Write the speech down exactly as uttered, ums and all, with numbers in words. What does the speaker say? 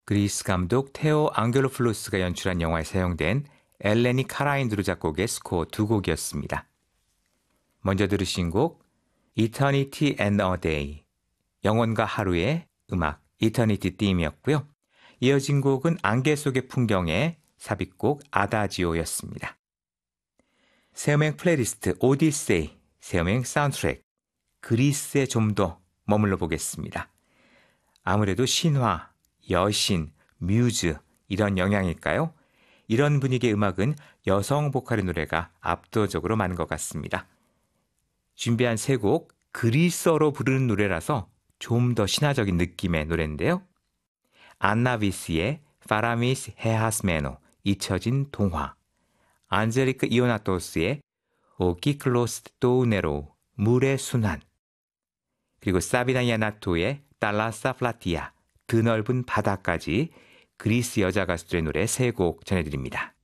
그리스 감독 테오 앙겔로플로스가 연출한 영화에 사용된 엘레니 카라인드루 작곡의 스코어 두 곡이었습니다. 먼저 들으신 곡 Eternity and a Day, 영원과 하루의 음악 Eternity Theme이었고요. 이어진 곡은 안개 속의 풍경의 삽입곡 아다지오였습니다. 새음행 플레이리스트 오디세이, 새음행 사운드트랙, 그리스에 좀 더 머물러 보겠습니다. 아무래도 신화, 여신, 뮤즈 이런 영향일까요? 이런 분위기의 음악은 여성 보컬의 노래가 압도적으로 많은 것 같습니다. 준비한 세 곡 그리스어로 부르는 노래라서 좀 더 신화적인 느낌의 노래인데요. 안나비스의 파라미스 헤하스메노, 잊혀진 동화, 안젤리크 이오나토스의 오키클로스 또우네로, 물의 순환, 그리고 사비나 야나토의 달라사 플라티아, 드넓은 바다까지 그리스 여자 가수들의 노래 세 곡 전해드립니다.